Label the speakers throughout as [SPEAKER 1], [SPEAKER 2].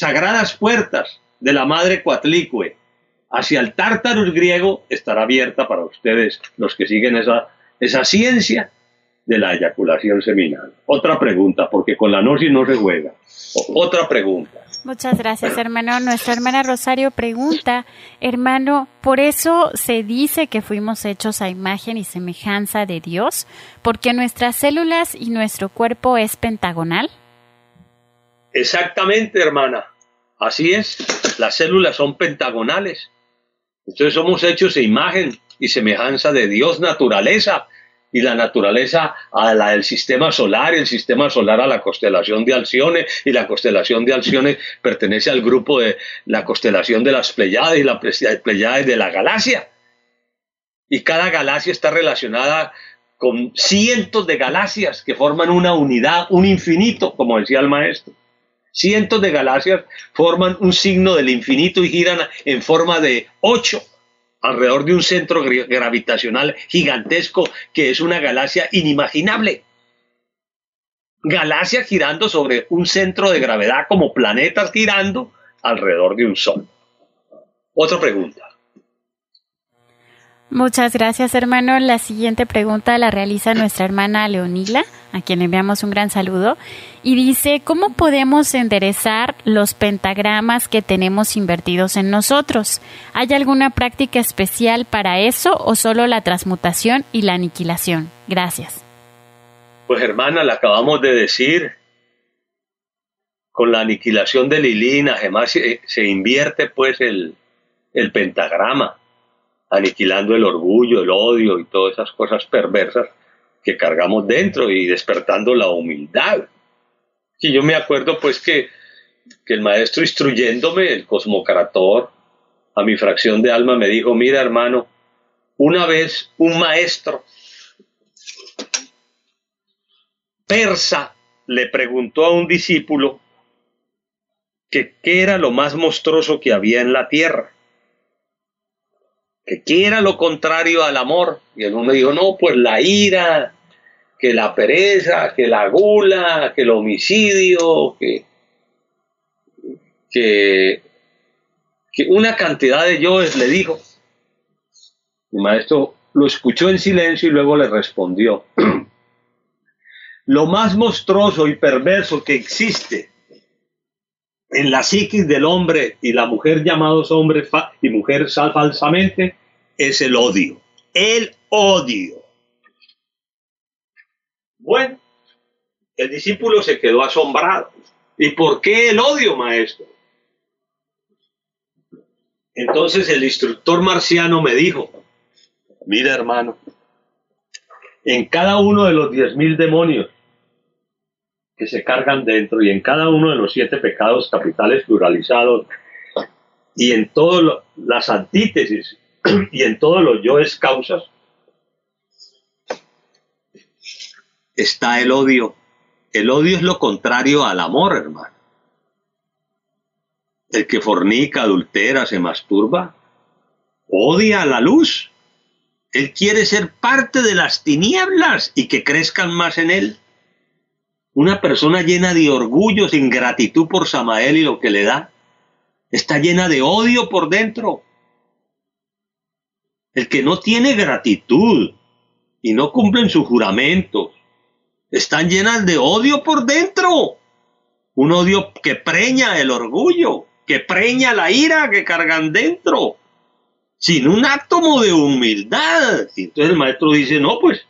[SPEAKER 1] sagradas puertas de la madre Coatlicue hacia el Tártarus griego estará abierta para ustedes, los que siguen esa ciencia de la eyaculación seminal. Otra pregunta, porque con la gnosis no se juega. Otra pregunta.
[SPEAKER 2] Muchas gracias, hermano. Nuestra hermana Rosario pregunta, hermano, ¿por eso se dice que fuimos hechos a imagen y semejanza de Dios? ¿Porque nuestras células y nuestro cuerpo es pentagonal?
[SPEAKER 1] Exactamente, hermana. Así es. Las células son pentagonales. Entonces somos hechos a imagen y semejanza de Dios, naturaleza. Y la naturaleza a la del sistema solar, y el sistema solar a la constelación de Alcione, y la constelación de Alcione pertenece al grupo de la constelación de las Pleiades y la Pleiades de la galaxia. Y cada galaxia está relacionada con cientos de galaxias que forman una unidad, un infinito, como decía el maestro. Cientos de galaxias forman un signo del infinito y giran en forma de 8. Alrededor de un centro gravitacional gigantesco que es una galaxia inimaginable. Galaxias girando sobre un centro de gravedad como planetas girando alrededor de un sol. Otra pregunta.
[SPEAKER 2] Muchas gracias, hermano. La siguiente pregunta la realiza nuestra hermana Leonila, a quien enviamos un gran saludo, y dice, ¿cómo podemos enderezar los pentagramas que tenemos invertidos en nosotros? ¿Hay alguna práctica especial para eso o solo la transmutación y la aniquilación? Gracias.
[SPEAKER 1] Pues, hermana, la acabamos de decir. Con la aniquilación de Lilina, además se invierte pues el pentagrama, aniquilando el orgullo, el odio y todas esas cosas perversas que cargamos dentro y despertando la humildad. Y yo me acuerdo pues que el maestro instruyéndome, el cosmocrator, a mi fracción de alma me dijo, mira hermano, una vez un maestro persa le preguntó a un discípulo que qué era lo más monstruoso que había en la tierra. Que qué era lo contrario al amor. Y el uno dijo, no, pues la ira, que la pereza, que la gula, que el homicidio, que una cantidad de yoes le dijo. Mi maestro lo escuchó en silencio y luego le respondió, lo más monstruoso y perverso que existe en la psiquis del hombre y la mujer llamados hombre y mujer falsamente es el odio. El odio. Bueno, el discípulo se quedó asombrado. ¿Y por qué el odio, maestro? Entonces el instructor marciano me dijo, mira hermano, en cada uno de los 10.000 demonios que se cargan dentro y en cada uno de los 7 pecados capitales pluralizados y en todas las antítesis y en todos los yoes causas está el odio. El odio es lo contrario al amor, hermano. El que fornica, adultera, se masturba, odia a la luz. Él quiere ser parte de las tinieblas y que crezcan más en él. Una persona llena de orgullo, sin gratitud por Samael y lo que le da, está llena de odio por dentro. El que no tiene gratitud y no cumplen sus juramentos, están llenas de odio por dentro. Un odio que preña el orgullo, que preña la ira que cargan dentro, sin un átomo de humildad. Y entonces el maestro dice, no, pues,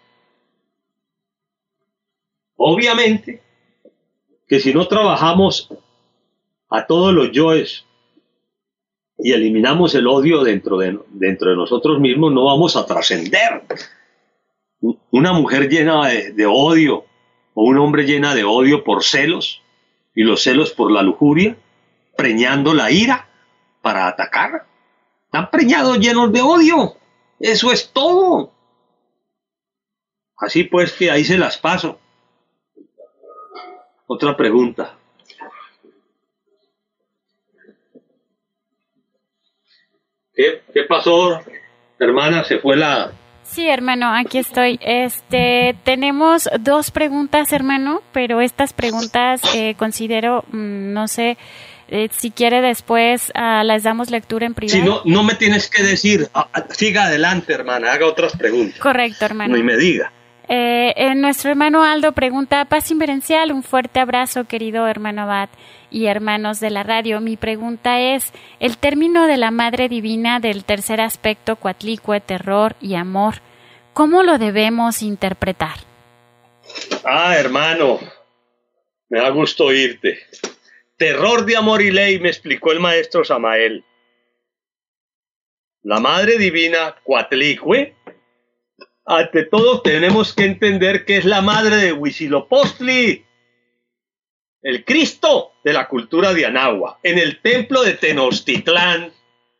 [SPEAKER 1] obviamente que si no trabajamos a todos los yoes y eliminamos el odio dentro de nosotros mismos, no vamos a trascender. Una mujer llena de odio o un hombre llena de odio por celos y los celos por la lujuria, preñando la ira para atacar. Están preñados, llenos de odio. Eso es todo. Así pues que ahí se las paso. Otra pregunta. ¿Qué pasó, hermana? ¿Se fue la...?
[SPEAKER 2] Sí, hermano, aquí estoy. Tenemos 2 preguntas, hermano, pero estas preguntas considero, no sé, Si quiere después les damos lectura en privado.
[SPEAKER 1] Si no, no me tienes que decir. Siga adelante, hermana, haga otras preguntas.
[SPEAKER 2] Correcto, hermano.
[SPEAKER 1] Y me diga.
[SPEAKER 2] Nuestro hermano Aldo pregunta, paz inverencial, un fuerte abrazo, querido hermano Abad y hermanos de la radio. Mi pregunta es, el término de la Madre Divina del tercer aspecto, Coatlicue, terror y amor, ¿cómo lo debemos interpretar?
[SPEAKER 1] Hermano, me da gusto oírte. Terror de amor y ley, me explicó el maestro Samael. La Madre Divina, Coatlicue, ante todo tenemos que entender que es la madre de Huitzilopochtli, el Cristo de la cultura de Anáhuac, en el templo de Tenochtitlán,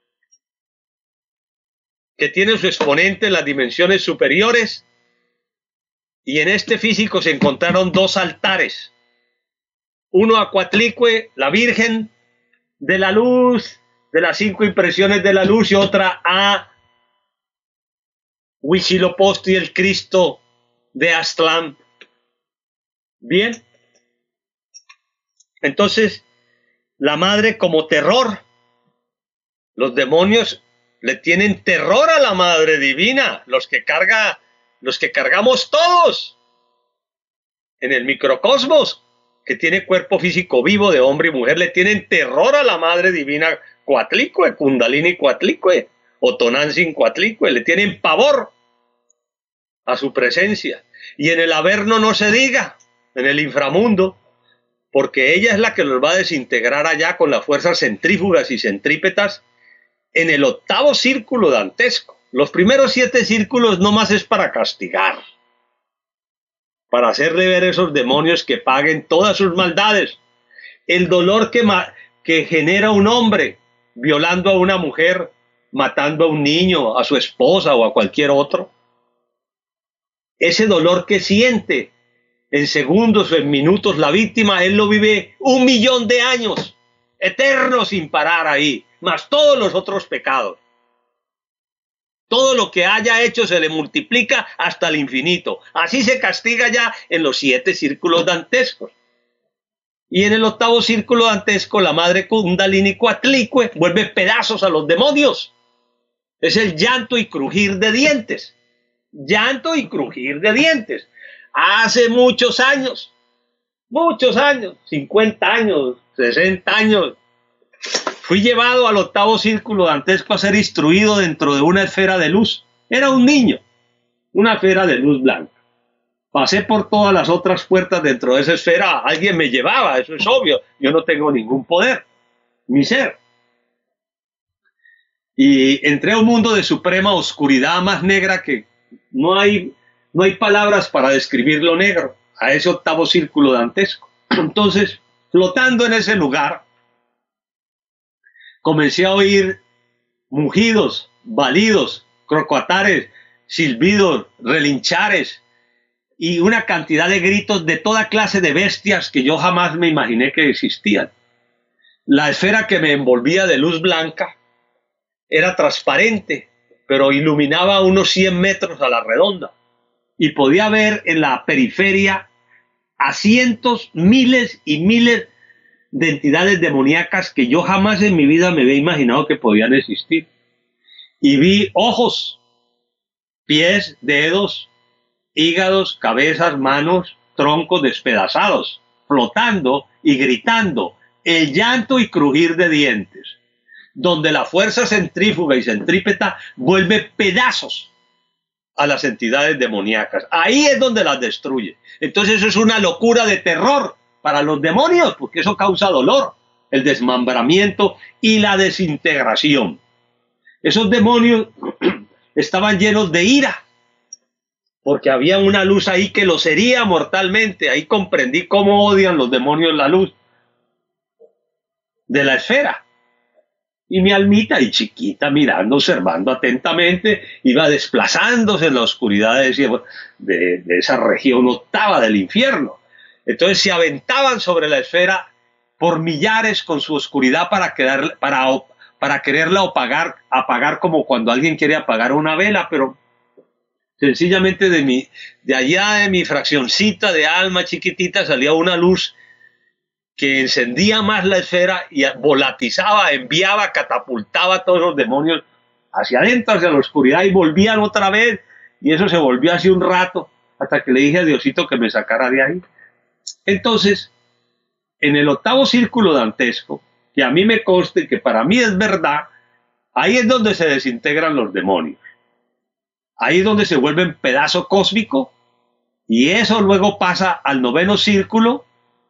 [SPEAKER 1] que tiene su exponente en las dimensiones superiores, y en este físico se encontraron dos altares, uno a Coatlicue, la Virgen de la Luz, de las 5 impresiones de la luz, y otra a Huitzilopochtli, el Cristo de Aztlán. Bien, entonces la madre como terror, los demonios le tienen terror a la Madre Divina, los que cargamos todos en el microcosmos, que tiene cuerpo físico vivo de hombre y mujer, le tienen terror a la Madre Divina Coatlicue, Kundalini Coatlicue, o Tonantzin Coatlicue, le tienen pavor a su presencia. Y en el Averno no se diga, en el inframundo, porque ella es la que los va a desintegrar allá con las fuerzas centrífugas y centrípetas en el 8º círculo dantesco. Los primeros 7 círculos no más es para castigar, para hacerle ver a esos demonios que paguen todas sus maldades. El dolor que genera un hombre violando a una mujer, matando a un niño, a su esposa o a cualquier otro. Ese dolor que siente en segundos o en minutos la víctima, él lo vive 1.000.000 de años, eterno sin parar ahí, más todos los otros pecados. Todo lo que haya hecho se le multiplica hasta el infinito. Así se castiga ya en los 7 círculos dantescos. Y en el 8º círculo dantesco, la madre Kundalini Coatlicue vuelve pedazos a los demonios. Es el llanto y crujir de dientes. Llanto y crujir de dientes. Hace muchos años, 50 años, 60 años, fui llevado al 8º círculo dantesco a ser instruido dentro de una esfera de luz. Era un niño, una esfera de luz blanca. Pasé por todas las otras puertas dentro de esa esfera, alguien me llevaba, eso es obvio, yo no tengo ningún poder, mi ser. Y entré a un mundo de suprema oscuridad más negra que no hay palabras para describir lo negro, a ese 8º círculo dantesco. Entonces, flotando en ese lugar, comencé a oír mugidos, balidos, crocatares, silbidos, relinchares y una cantidad de gritos de toda clase de bestias que yo jamás me imaginé que existían. La esfera que me envolvía de luz blanca era transparente, pero iluminaba unos 100 metros a la redonda y podía ver en la periferia a cientos, miles y miles de entidades demoníacas que yo jamás en mi vida me había imaginado que podían existir. Y vi ojos, pies, dedos, hígados, cabezas, manos, troncos despedazados, flotando y gritando, el llanto y crujir de dientes, donde la fuerza centrífuga y centrípeta vuelve pedazos a las entidades demoníacas. Ahí es donde las destruye. Entonces eso es una locura de terror para los demonios, porque eso causa dolor, el desmembramiento y la desintegración. Esos demonios estaban llenos de ira, porque había una luz ahí que los hería mortalmente. Ahí comprendí cómo odian los demonios la luz de la esfera. Y mi almita, y chiquita, mirando, observando atentamente, iba desplazándose en la oscuridad de esa región 8ª del infierno. Entonces se aventaban sobre la esfera por millares con su oscuridad para quererla apagar como cuando alguien quiere apagar una vela, pero sencillamente de allá de mi fraccioncita de alma chiquitita salía una luz que encendía más la esfera y volatizaba, enviaba, catapultaba a todos los demonios hacia adentro, hacia la oscuridad, y volvían otra vez, y eso se volvió hace un rato, hasta que le dije a Diosito que me sacara de ahí. Entonces, en el octavo círculo dantesco, que a mí me consta y que para mí es verdad, ahí es donde se desintegran los demonios. Ahí es donde se vuelven pedazo cósmico, y eso luego pasa al noveno círculo,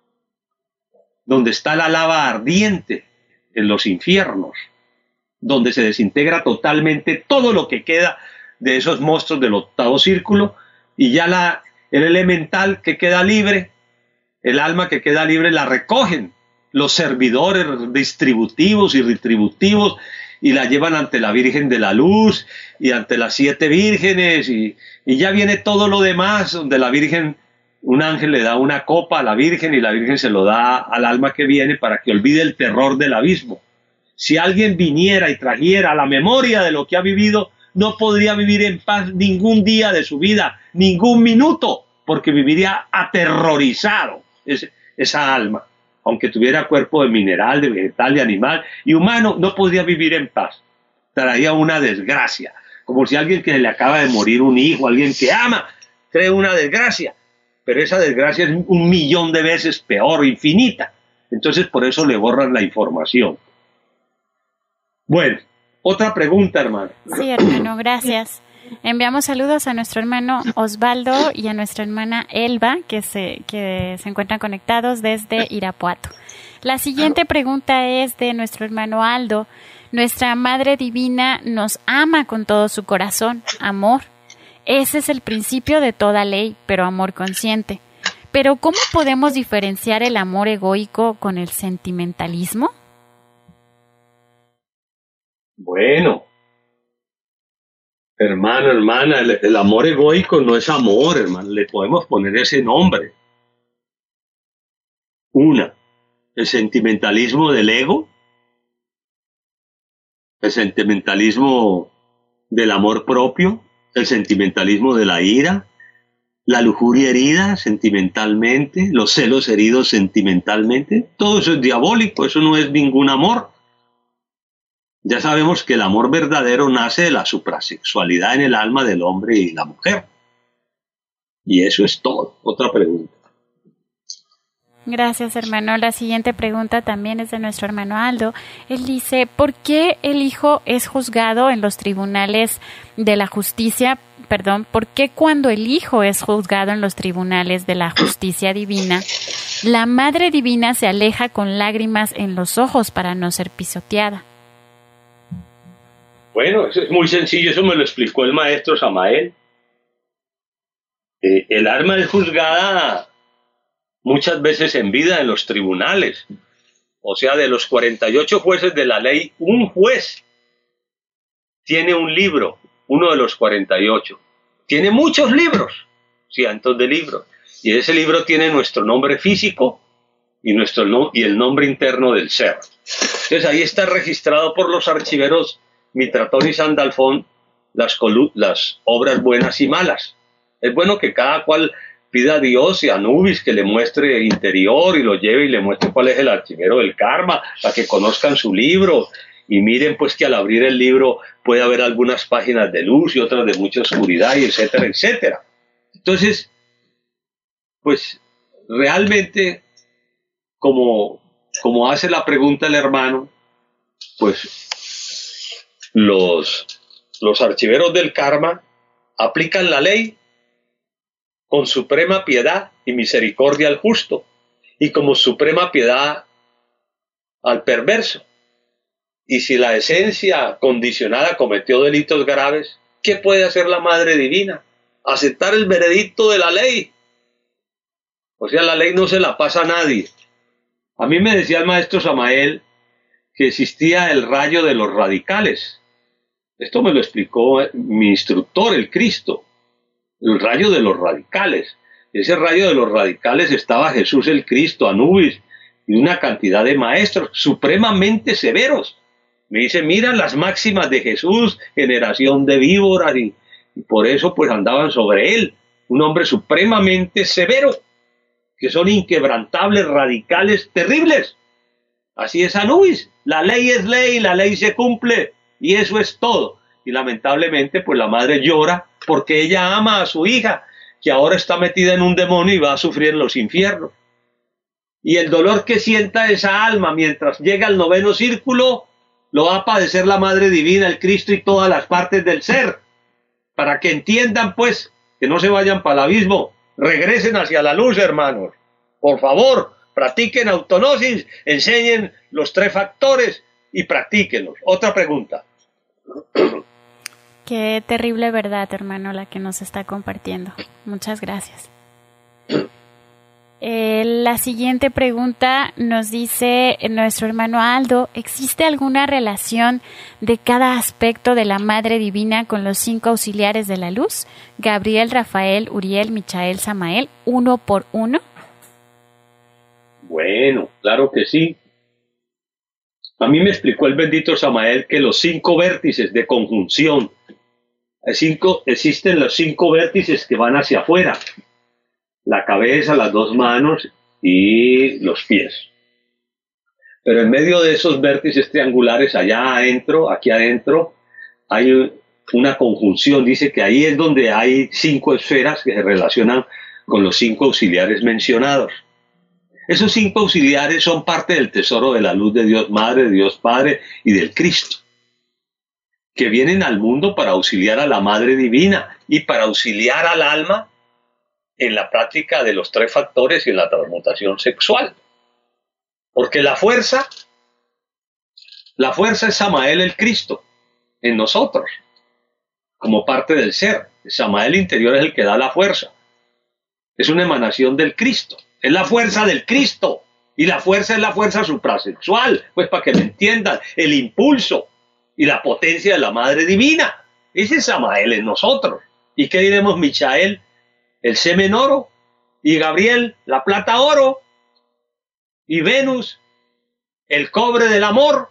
[SPEAKER 1] donde está la lava ardiente en los infiernos, donde se desintegra totalmente todo lo que queda de esos monstruos del octavo círculo, y ya el elemental que queda libre, el alma que queda libre, la recogen los servidores distributivos y retributivos y la llevan ante la Virgen de la Luz y ante las 7 vírgenes, y ya viene todo lo demás, donde la Virgen, un ángel le da una copa a la Virgen y la Virgen se lo da al alma que viene para que olvide el terror del abismo. Si alguien viniera y trajera la memoria de lo que ha vivido, no podría vivir en paz ningún día de su vida, ningún minuto, porque viviría aterrorizado esa alma. Aunque tuviera cuerpo de mineral, de vegetal, de animal y humano, no podría vivir en paz. Traería una desgracia, como si alguien que le acaba de morir un hijo, alguien que ama, trae una desgracia. Pero esa desgracia es 1.000.000 de veces peor, infinita. Entonces por eso le borran la información. Bueno, otra pregunta, hermano.
[SPEAKER 2] Sí, hermano, gracias. Enviamos saludos a nuestro hermano Osvaldo y a nuestra hermana Elba, que se encuentran conectados desde Irapuato. La siguiente pregunta es de nuestro hermano Aldo. Nuestra Madre Divina nos ama con todo su corazón, amor. Ese es el principio de toda ley, pero amor consciente. Pero ¿cómo podemos diferenciar el amor egoico con el sentimentalismo?
[SPEAKER 1] Bueno, hermano, hermana, el amor egoico no es amor, hermano. Le podemos poner ese nombre. El sentimentalismo del ego, el sentimentalismo del amor propio, el sentimentalismo de la ira, la lujuria herida sentimentalmente, los celos heridos sentimentalmente. Todo eso es diabólico, eso no es ningún amor. Ya sabemos que el amor verdadero nace de la suprasexualidad en el alma del hombre y la mujer. Y eso es todo. Otra pregunta.
[SPEAKER 2] Gracias, hermano. La siguiente pregunta también es de nuestro hermano Aldo. Él dice, ¿por qué el Hijo es juzgado en los tribunales de la justicia? ¿Por qué cuando el Hijo es juzgado en los tribunales de la justicia divina, la Madre Divina se aleja con lágrimas en los ojos para no ser pisoteada?
[SPEAKER 1] Bueno, eso es muy sencillo, eso me lo explicó el maestro Samael. El alma es juzgada muchas veces en vida en los tribunales. O sea, de los 48 jueces de la ley, un juez tiene un libro, uno de los 48. Tiene muchos libros, cientos de libros. Y ese libro tiene nuestro nombre físico y el nombre interno del ser. Entonces ahí está registrado por los archiveros Mitratón y Sandalfón las obras buenas y malas. Es bueno que cada cual pida a Dios y a Anubis que le muestre el interior y lo lleve y le muestre cuál es el archivero del karma, para que conozcan su libro y miren pues que al abrir el libro puede haber algunas páginas de luz y otras de mucha oscuridad, y etcétera, etcétera. Entonces, pues realmente, como hace la pregunta el hermano, pues los archiveros del karma aplican la ley con suprema piedad y misericordia al justo, y como suprema piedad al perverso. Y si la esencia condicionada cometió delitos graves, ¿qué puede hacer la Madre Divina? Aceptar el veredicto de la ley. O sea, la ley no se la pasa a nadie. A mí me decía el maestro Samael que existía el rayo de los radicales. Esto me lo explicó mi instructor, el Cristo. El rayo de los radicales. Ese rayo de los radicales estaba Jesús el Cristo, Anubis y una cantidad de maestros supremamente severos. Me dice, mira las máximas de Jesús, generación de víboras, y por eso pues andaban sobre él. Un hombre supremamente severo, que son inquebrantables, radicales, terribles. Así es Anubis. La ley es ley, la ley se cumple, y eso es todo. Y lamentablemente, pues la madre llora porque ella ama a su hija, que ahora está metida en un demonio y va a sufrir en los infiernos. Y el dolor que sienta esa alma mientras llega al 9º círculo, lo va a padecer la Madre Divina, el Cristo y todas las partes del ser. Para que entiendan, pues, que no se vayan para el abismo, regresen hacia la luz, hermanos. Por favor, practiquen autognosis, enseñen los 3 factores y practíquenlos. Otra pregunta.
[SPEAKER 2] Qué terrible verdad, hermano, la que nos está compartiendo. Muchas gracias. La siguiente pregunta nos dice nuestro hermano Aldo: ¿existe alguna relación de cada aspecto de la Madre Divina con los 5 auxiliares de la luz? Gabriel, Rafael, Uriel, Michael, Samael, 1 por 1.
[SPEAKER 1] Bueno, claro que sí. A mí me explicó el bendito Samael que los 5 vértices de conjunción, existen los 5 vértices que van hacia afuera: la cabeza, las 2 manos y los pies. Pero en medio de esos vértices triangulares, allá adentro, aquí adentro, hay una conjunción. Dice que ahí es donde hay 5 esferas que se relacionan con los 5 auxiliares mencionados. Esos 5 auxiliares son parte del tesoro de la luz de Dios Madre, de Dios Padre y del Cristo, que vienen al mundo para auxiliar a la Madre Divina y para auxiliar al alma en la práctica de los 3 factores y en la transmutación sexual. Porque la fuerza es Samael el Cristo en nosotros, como parte del ser. El Samael interior es el que da la fuerza. Es una emanación del Cristo. Es la fuerza del Cristo. Y la fuerza es la fuerza suprasexual. Pues para que me entiendan, el impulso y la potencia de la Madre Divina. Ese es Samael en nosotros. ¿Y qué diremos Michael? El semen oro, y Gabriel, la plata oro, y Venus, el cobre del amor,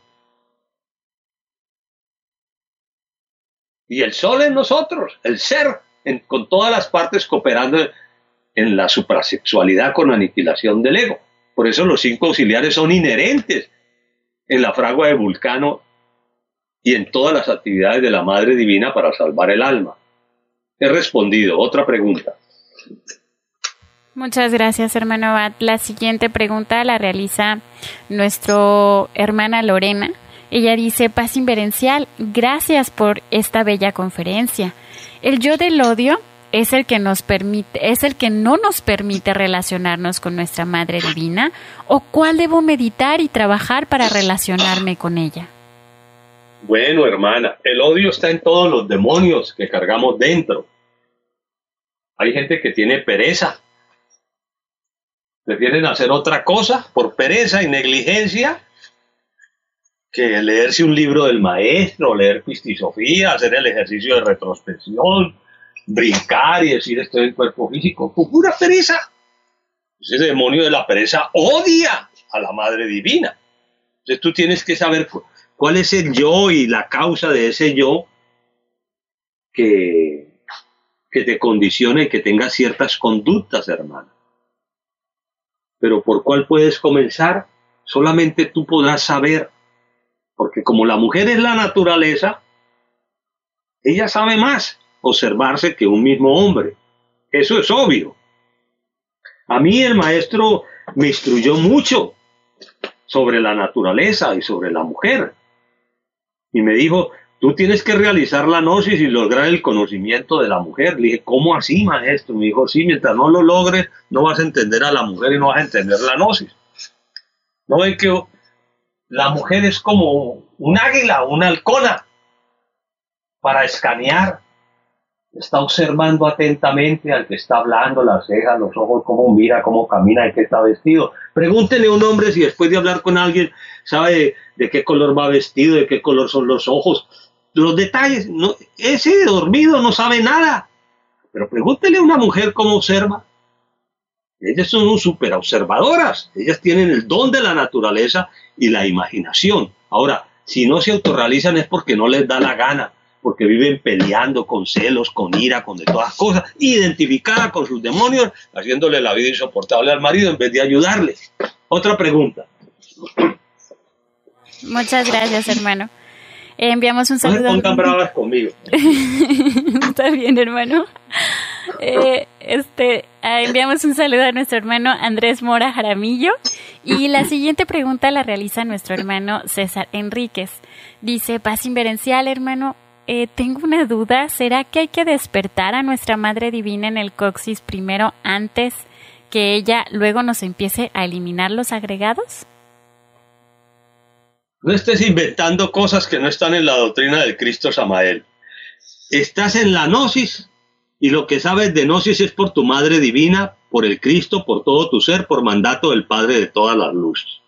[SPEAKER 1] y el sol en nosotros, el ser, con todas las partes cooperando en la suprasexualidad con la aniquilación del ego. Por eso los 5 auxiliares son inherentes en la fragua de Vulcano y en todas las actividades de la Madre Divina para salvar el alma. He respondido. Otra pregunta.
[SPEAKER 2] Muchas gracias, hermano Abad. La siguiente pregunta la realiza nuestra hermana Lorena. Ella dice: paz inverencial, gracias por esta bella conferencia. El yo del odio es el que no nos permite relacionarnos con nuestra Madre Divina, ¿o cuál debo meditar y trabajar para relacionarme con ella?
[SPEAKER 1] Bueno, hermana, el odio está en todos los demonios que cargamos dentro. Hay gente que tiene pereza. Prefieren hacer otra cosa por pereza y negligencia que leerse un libro del maestro, leer Pistisofía, hacer el ejercicio de retrospección, brincar y decir estoy en cuerpo físico. Por pura pereza. Ese demonio de la pereza odia a la Madre Divina. Entonces tú tienes que saber cuál es el yo y la causa de ese yo que te condiciona y que tenga ciertas conductas, hermano. Pero ¿por cuál puedes comenzar? Solamente tú podrás saber. Porque como la mujer es la naturaleza, ella sabe más observarse que un mismo hombre. Eso es obvio. A mí el maestro me instruyó mucho sobre la naturaleza y sobre la mujer. Y me dijo, tú tienes que realizar la gnosis y lograr el conocimiento de la mujer. Le dije, ¿cómo así, maestro? Me dijo, sí, mientras no lo logres, no vas a entender a la mujer y no vas a entender la gnosis. ¿No ven que la mujer es como un águila, una halcona, para escanear? Está observando atentamente al que está hablando, las cejas, los ojos, cómo mira, cómo camina, de qué está vestido. Pregúntele a un hombre si después de hablar con alguien sabe de qué color va vestido, de qué color son los ojos. Los detalles, no, ese dormido no sabe nada. Pero pregúntele a una mujer cómo observa. Ellas son súper observadoras. Ellas tienen el don de la naturaleza y la imaginación. Ahora, si no se autorrealizan es porque no les da la gana. porque viven peleando con celos, con ira, con de todas cosas, identificada con sus demonios, haciéndole la vida insoportable al marido en vez de ayudarle. Otra pregunta.
[SPEAKER 2] Muchas gracias, hermano. Enviamos un
[SPEAKER 1] No se
[SPEAKER 2] saludo.
[SPEAKER 1] pongan bravas conmigo.
[SPEAKER 2] Está bien, hermano. Enviamos un saludo a nuestro hermano Andrés Mora Jaramillo. Y la siguiente pregunta la realiza nuestro hermano César Enríquez. Dice: paz inverencial, hermano. Tengo una duda. ¿Será que hay que despertar a nuestra Madre Divina en el coxis primero antes que ella luego nos empiece a eliminar los agregados?
[SPEAKER 1] No estés inventando cosas que no están en la doctrina del Cristo Samael. Estás en la gnosis y lo que sabes de gnosis es por tu Madre Divina, por el Cristo, por todo tu ser, por mandato del Padre de todas las luces.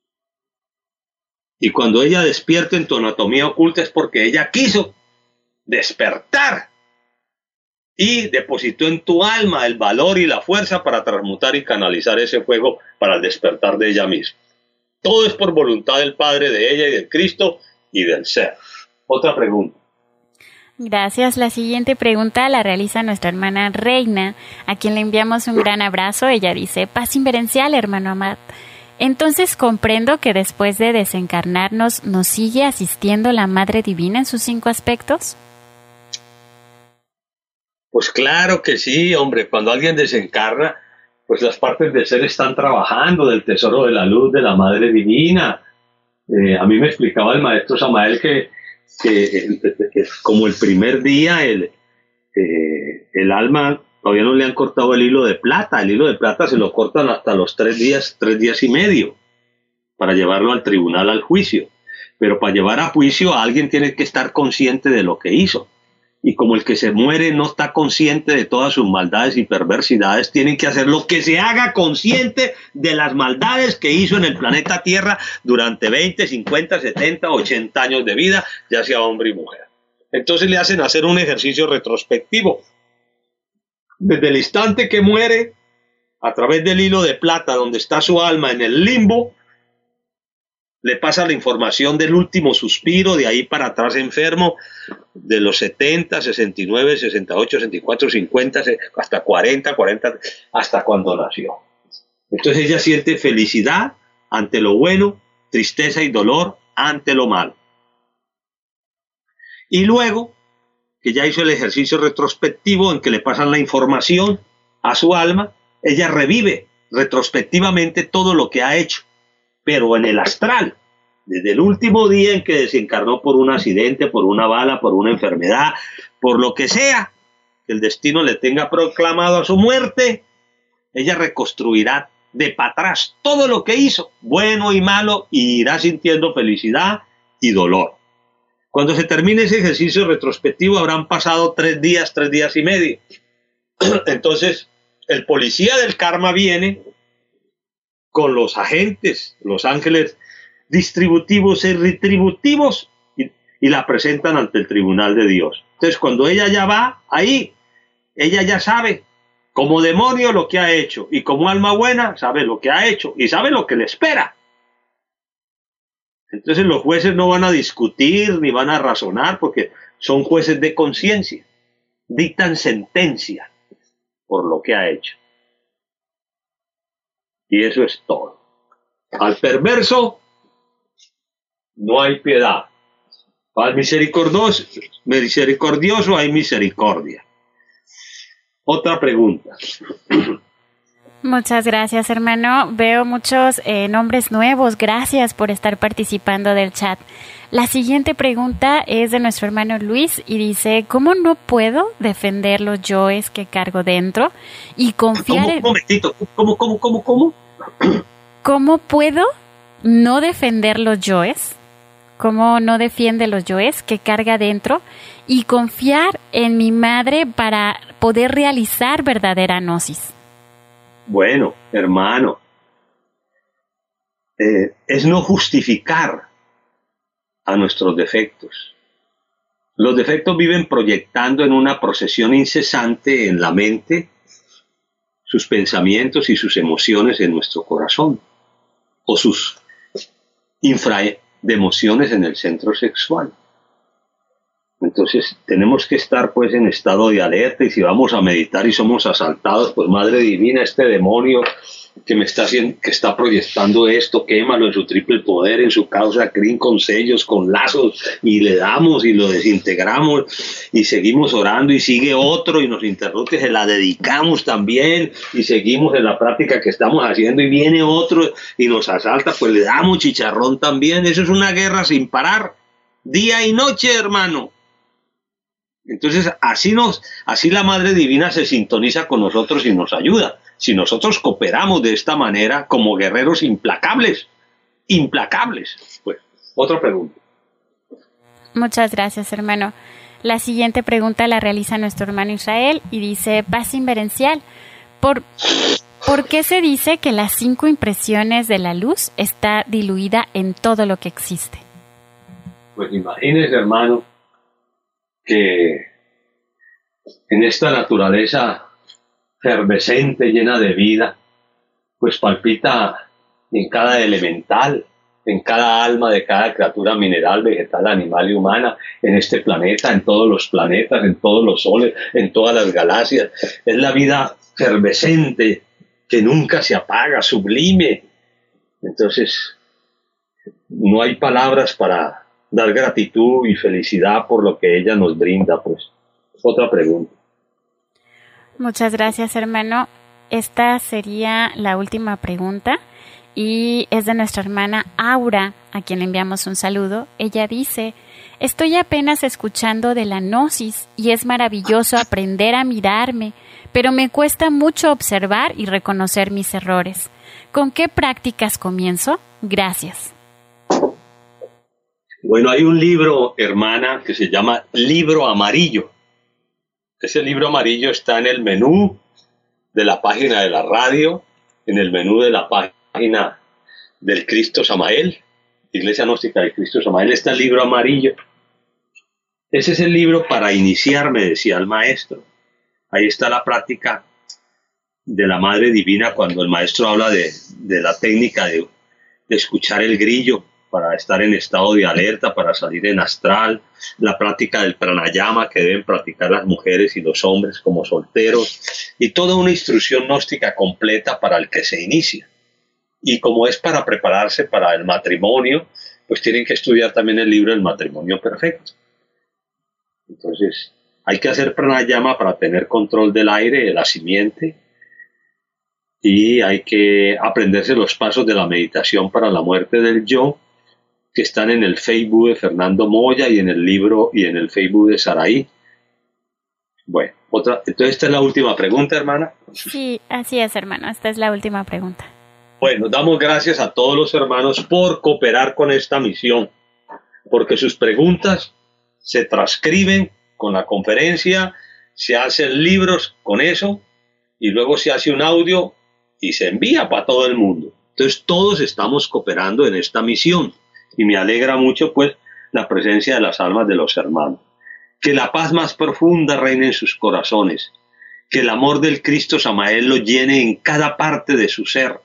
[SPEAKER 1] Y cuando ella despierta en tu anatomía oculta es porque ella quiso despertar y depositó en tu alma el valor y la fuerza para transmutar y canalizar ese fuego para el despertar de ella misma. Todo es por voluntad del Padre, de ella y del Cristo y del ser. Otra pregunta.
[SPEAKER 2] Gracias. La siguiente pregunta la realiza nuestra hermana Reina, a quien le enviamos un gran abrazo. Ella dice: paz inverencial, hermano Amat. Entonces comprendo que después de desencarnarnos nos sigue asistiendo la Madre Divina en sus 5 aspectos.
[SPEAKER 1] Pues claro que sí, hombre. Cuando alguien desencarna, pues las partes del ser están trabajando del tesoro de la luz de la Madre Divina. A mí me explicaba el maestro Samael que como el primer día el alma todavía no le han cortado el hilo de plata. El hilo de plata se lo cortan hasta los 3 días y medio para llevarlo al tribunal, al juicio. Pero para llevar a juicio a alguien tiene que estar consciente de lo que hizo. Y como el que se muere no está consciente de todas sus maldades y perversidades, tienen que hacer lo que se haga consciente de las maldades que hizo en el planeta Tierra durante 20, 50, 70, 80 años de vida, ya sea hombre y mujer. Entonces le hacen hacer un ejercicio retrospectivo. Desde el instante que muere, a través del hilo de plata donde está su alma en el limbo, le pasa la información del último suspiro, de ahí para atrás enfermo, de los 70, 69, 68, 64, 50, hasta 40, hasta cuando nació. Entonces ella siente felicidad ante lo bueno, tristeza y dolor ante lo malo. Y luego, que ya hizo el ejercicio retrospectivo en que le pasan la información a su alma, ella revive retrospectivamente todo lo que ha hecho, pero en el astral, desde el último día en que desencarnó por un accidente, por una bala, por una enfermedad, por lo que sea, que el destino le tenga proclamado a su muerte, ella reconstruirá de para atrás todo lo que hizo, bueno y malo, y irá sintiendo felicidad y dolor. Cuando se termine ese ejercicio retrospectivo habrán pasado 3 días y medio. Entonces, el policía del karma viene con los agentes, los ángeles distributivos y retributivos, y la presentan ante el tribunal de Dios. Entonces, cuando ella ya va ahí, ella ya sabe como demonio lo que ha hecho, y como alma buena sabe lo que ha hecho y sabe lo que le espera. Entonces los jueces no van a discutir ni van a razonar, porque son jueces de conciencia, dictan sentencia por lo que ha hecho. Y eso es todo. Al perverso no hay piedad. Al misericordioso hay misericordia. Otra pregunta.
[SPEAKER 2] Muchas gracias, hermano. Veo muchos nombres nuevos. Gracias por estar participando del chat. La siguiente pregunta es de nuestro hermano Luis y dice: ¿cómo no puedo defender los yoes que cargo dentro y confiar en...
[SPEAKER 1] ¿Cómo?
[SPEAKER 2] ¿Cómo puedo no defender los yoes? ¿Cómo no defiende los yoes que carga dentro y confiar en mi madre para poder realizar verdadera gnosis?
[SPEAKER 1] Bueno, hermano, es no justificar a nuestros defectos. Los defectos viven proyectando en una procesión incesante en la mente sus pensamientos y sus emociones en nuestro corazón, o sus infraemociones en el centro sexual. Entonces tenemos que estar pues en estado de alerta, y si vamos a meditar y somos asaltados, pues Madre Divina, este demonio que me está haciendo, que está proyectando esto, quémalo en su triple poder, en su causa crin, con sellos, con lazos, y le damos y lo desintegramos y seguimos orando, y sigue otro y nos interrumpe, se la dedicamos también y seguimos en la práctica que estamos haciendo, y viene otro y nos asalta, pues le damos chicharrón también. Eso es una guerra sin parar, día y noche, hermano. Entonces así la Madre Divina se sintoniza con nosotros y nos ayuda. Si nosotros cooperamos de esta manera como guerreros implacables. Pues, otra pregunta.
[SPEAKER 2] Muchas gracias, hermano. La siguiente pregunta la realiza nuestro hermano Israel y dice: paz inverencial. ¿Por qué se dice que las 5 impresiones de la luz está diluida en todo lo que existe?
[SPEAKER 1] Pues imagínese, hermano, que en esta naturaleza efervescente, llena de vida, pues palpita en cada elemental, en cada alma de cada criatura mineral, vegetal, animal y humana, en este planeta, en todos los planetas, en todos los soles, en todas las galaxias. Es la vida efervescente que nunca se apaga, sublime. Entonces, no hay palabras para dar gratitud y felicidad por lo que ella nos brinda. Pues, otra pregunta.
[SPEAKER 2] Muchas gracias, hermano. Esta sería la última pregunta y es de nuestra hermana Aura, a quien le enviamos un saludo. Ella dice: estoy apenas escuchando de la gnosis y es maravilloso aprender a mirarme, pero me cuesta mucho observar y reconocer mis errores. ¿Con qué prácticas comienzo? Gracias.
[SPEAKER 1] Bueno, hay un libro, hermana, que se llama Libro Amarillo. Ese libro amarillo está en el menú de la página de la radio, en el menú de la página del Cristo Samael, Iglesia Gnóstica del Cristo Samael, está el libro amarillo. Ese es el libro para iniciarme, decía el maestro. Ahí está la práctica de la Madre Divina cuando el maestro habla de la técnica de escuchar el grillo para estar en estado de alerta, para salir en astral, la práctica del pranayama que deben practicar las mujeres y los hombres como solteros, y toda una instrucción gnóstica completa para el que se inicia. Y como es para prepararse para el matrimonio, pues tienen que estudiar también el libro del matrimonio perfecto. Entonces, hay que hacer pranayama para tener control del aire, de la simiente, y hay que aprenderse los pasos de la meditación para la muerte del yo, que están en el Facebook de Fernando Moya y en el libro y en el Facebook de Saraí. Bueno, entonces esta es la última pregunta, hermana.
[SPEAKER 2] Sí, así es, hermano, esta es la última pregunta.
[SPEAKER 1] Bueno, damos gracias a todos los hermanos por cooperar con esta misión, porque sus preguntas se transcriben con la conferencia, se hacen libros con eso, y luego se hace un audio y se envía para todo el mundo. Entonces todos estamos cooperando en esta misión. Y me alegra mucho, pues, la presencia de las almas de los hermanos. Que la paz más profunda reine en sus corazones. Que el amor del Cristo Samael lo llene en cada parte de su ser.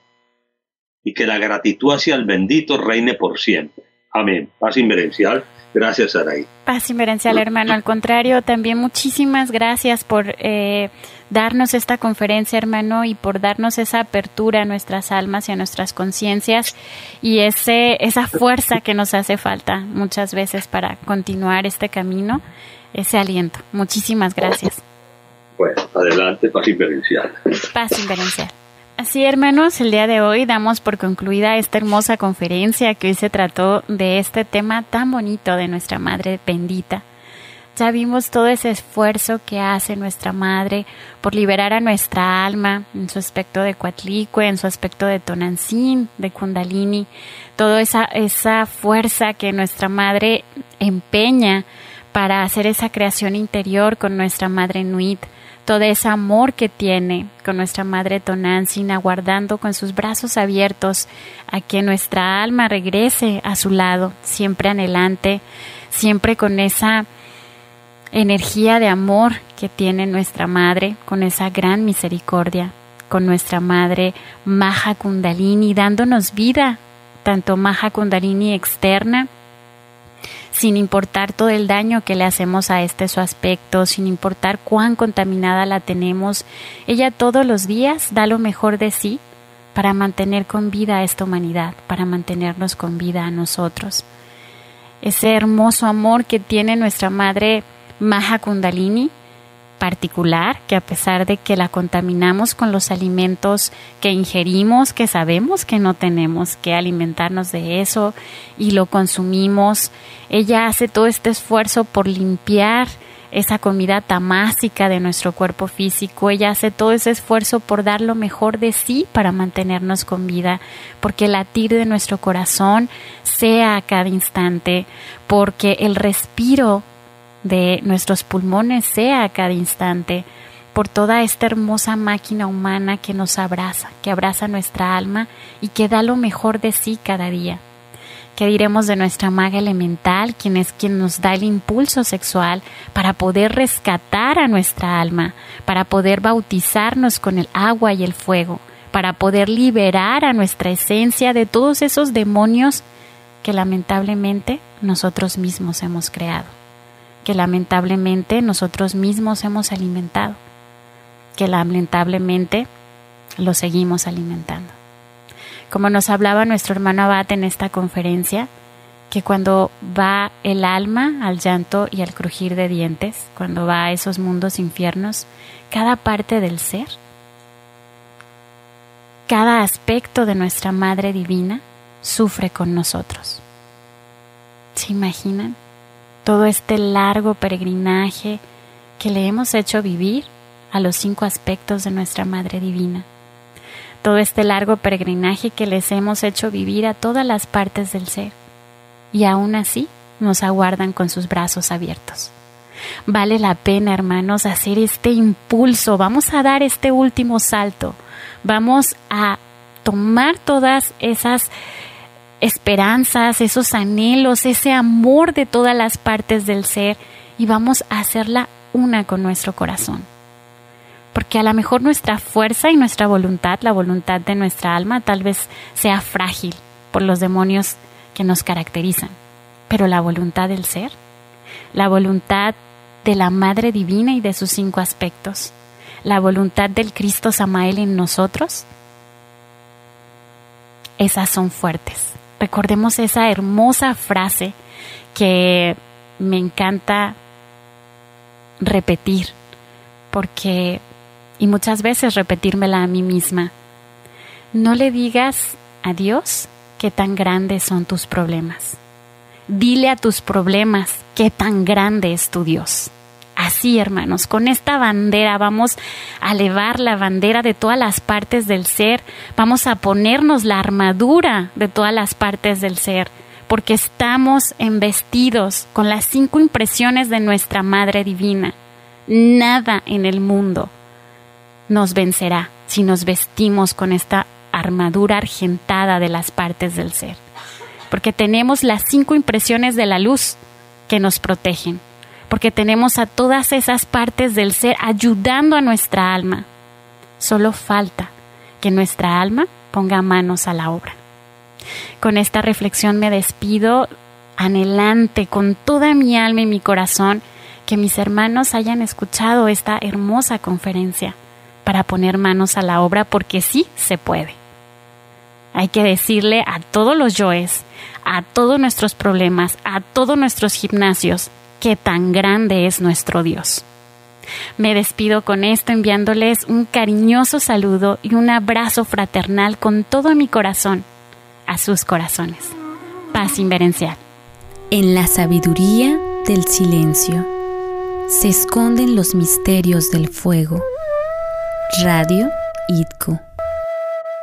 [SPEAKER 1] Y que la gratitud hacia el bendito reine por siempre. Amén. Paz inverencial. Gracias, Saraí.
[SPEAKER 2] Paz inverencial, hermano. Al contrario, también muchísimas gracias por darnos esta conferencia, hermano, y por darnos esa apertura a nuestras almas y a nuestras conciencias y esa fuerza que nos hace falta muchas veces para continuar este camino, ese aliento. Muchísimas gracias.
[SPEAKER 1] Bueno, adelante, paz inverencial.
[SPEAKER 2] Paz inverencial. Así, hermanos, el día de hoy damos por concluida esta hermosa conferencia que hoy se trató de este tema tan bonito de nuestra Madre bendita. Ya vimos todo ese esfuerzo que hace nuestra Madre por liberar a nuestra alma en su aspecto de Coatlicue, en su aspecto de Tonantzin, de Kundalini, toda esa fuerza que nuestra Madre empeña para hacer esa creación interior con nuestra Madre Nuit, todo ese amor que tiene con nuestra Madre Tonantzin, aguardando con sus brazos abiertos a que nuestra alma regrese a su lado, siempre anhelante, siempre con esa energía de amor que tiene nuestra Madre, con esa gran misericordia, con nuestra Madre Maha Kundalini, dándonos vida, tanto Maha Kundalini externa, sin importar todo el daño que le hacemos a su aspecto, sin importar cuán contaminada la tenemos. Ella todos los días da lo mejor de sí para mantener con vida a esta humanidad, para mantenernos con vida a nosotros. Ese hermoso amor que tiene nuestra Madre Maha Kundalini particular, que a pesar de que la contaminamos con los alimentos que ingerimos, que sabemos que no tenemos que alimentarnos de eso y lo consumimos, ella hace todo este esfuerzo por limpiar esa comida tamásica de nuestro cuerpo físico. Ella hace todo ese esfuerzo por dar lo mejor de sí para mantenernos con vida, porque el latir de nuestro corazón sea a cada instante, porque el respiro de nuestros pulmones sea a cada instante, por toda esta hermosa máquina humana que nos abraza, que abraza nuestra alma y que da lo mejor de sí cada día. ¿Qué diremos de nuestra maga elemental, quien es quien nos da el impulso sexual para poder rescatar a nuestra alma, para poder bautizarnos con el agua y el fuego, para poder liberar a nuestra esencia de todos esos demonios que lamentablemente nosotros mismos hemos creado, que lamentablemente nosotros mismos hemos alimentado, que lamentablemente lo seguimos alimentando? Como nos hablaba nuestro hermano Abad en esta conferencia, que cuando va el alma al llanto y al crujir de dientes, cuando va a esos mundos infiernos, cada parte del ser, cada aspecto de nuestra Madre Divina sufre con nosotros. ¿Se imaginan? Todo este largo peregrinaje que le hemos hecho vivir a los 5 aspectos de nuestra Madre Divina. Todo este largo peregrinaje que les hemos hecho vivir a todas las partes del ser. Y aún así nos aguardan con sus brazos abiertos. Vale la pena, hermanos, hacer este impulso. Vamos a dar este último salto. Vamos a tomar todas esas esperanzas, esos anhelos, ese amor de todas las partes del ser y vamos a hacerla una con nuestro corazón. Porque a lo mejor nuestra fuerza y nuestra voluntad, la voluntad de nuestra alma, tal vez sea frágil por los demonios que nos caracterizan. Pero la voluntad del ser, la voluntad de la Madre Divina y de sus 5 aspectos, la voluntad del Cristo Samael en nosotros, esas son fuertes. Recordemos esa hermosa frase que me encanta repetir, y muchas veces repetírmela a mí misma. No le digas a Dios qué tan grandes son tus problemas. Dile a tus problemas qué tan grande es tu Dios. Así, hermanos, con esta bandera vamos a elevar la bandera de todas las partes del ser. Vamos a ponernos la armadura de todas las partes del ser, porque estamos embestidos con las 5 impresiones de nuestra Madre Divina. Nada en el mundo nos vencerá si nos vestimos con esta armadura argentada de las partes del ser, porque tenemos las 5 impresiones de la luz que nos protegen, porque tenemos a todas esas partes del ser ayudando a nuestra alma. Solo falta que nuestra alma ponga manos a la obra. Con esta reflexión me despido, anhelante con toda mi alma y mi corazón que mis hermanos hayan escuchado esta hermosa conferencia para poner manos a la obra, porque sí se puede. Hay que decirle a todos los yoes, a todos nuestros problemas, a todos nuestros gimnasios, qué tan grande es nuestro Dios. Me despido con esto enviándoles un cariñoso saludo y un abrazo fraternal con todo mi corazón a sus corazones. Paz inverencial.
[SPEAKER 3] En la sabiduría del silencio se esconden los misterios del fuego. Radio IDCO.